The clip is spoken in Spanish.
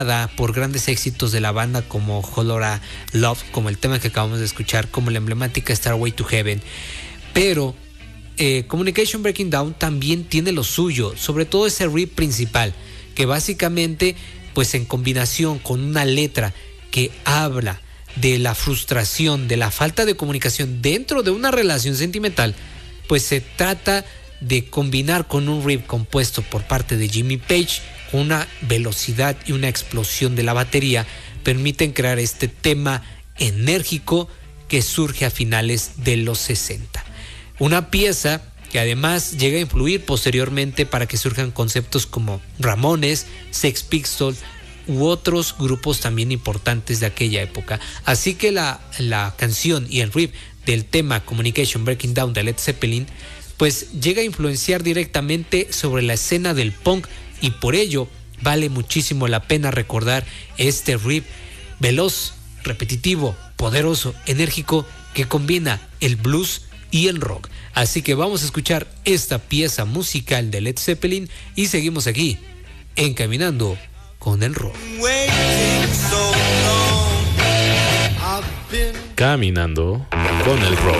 por grandes éxitos de la banda como Whole Lotta Love, como el tema que acabamos de escuchar, como la emblemática Starway to Heaven. Pero Communication Breaking Down también tiene lo suyo, sobre todo ese riff principal, que básicamente, pues en combinación con una letra que habla de la frustración, de la falta de comunicación dentro de una relación sentimental, pues se trata de combinar con un riff compuesto por parte de Jimmy Page, una velocidad y una explosión de la batería, permiten crear este tema enérgico que surge a finales de los 60. Una pieza que además llega a influir posteriormente para que surjan conceptos como Ramones, Sex Pistols u otros grupos también importantes de aquella época. Así que la canción y el riff del tema Communication Breaking Down de Led Zeppelin pues llega a influenciar directamente sobre la escena del punk, y por ello vale muchísimo la pena recordar este riff veloz, repetitivo, poderoso, enérgico, que combina el blues y el rock. Así que vamos a escuchar esta pieza musical de Led Zeppelin y seguimos aquí en Caminando con el Rock. Caminando con el Rock.